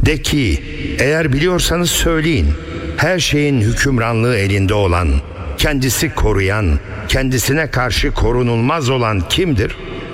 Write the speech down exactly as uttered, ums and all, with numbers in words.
De ki, eğer biliyorsanız söyleyin. Her şeyin hükümranlığı elinde olan, kendisi koruyan, kendisine karşı korunulmaz olan kimdir?